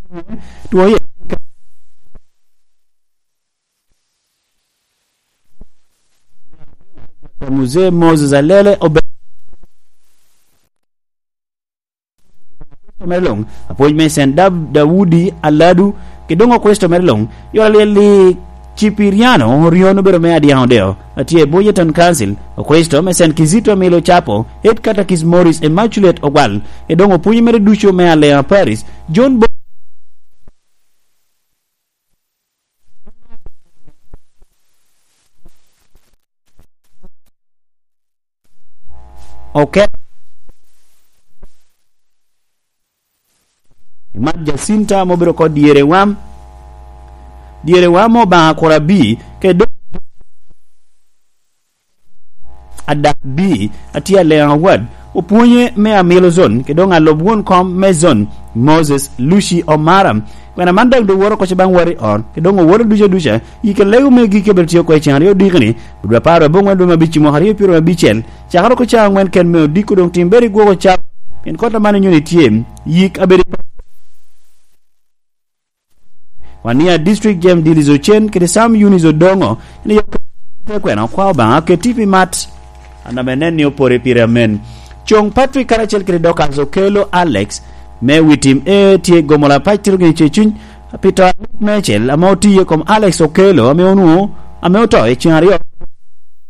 tuoye Mzee Moses Alele Merlong appointment sen Daudi Aladu kidongo questo Merlong yo leli Chipiriano Riono bero me adi haondeo atie Boyeton Council questo me sen Kizito Milo Chapo et Katakis Morris Immaculate Ogwal edongo punyi mere ducho me ale Paris John Okay. Mat Jacinta mobiro ko diere wamo ba korabi ke do adak bi atia le wad opunye me amelo zone ke do ngalo buon kom mezon Moses Lucy Omaram when amanda do woro ko bang wari on ke do woro duje yike lewu me gi ke bertio ko chanrio digni do paro bo ngendo mabichi mo hari piro mabichen chakaro ko cha ngwen ken me diko do timberi go cha en kota man nyoni tiem yik aberi wania district gem dilizo chen ke sam unizo dongo ni yo kwena kwa ba ke tipi mat ana meneni opore piramen chong Patrick Karachel kredoka zokelo Alex me witim tie gomola patir ge chechun Peter Mechel amoti kom Alex Okelo ameonu ameoto e chingario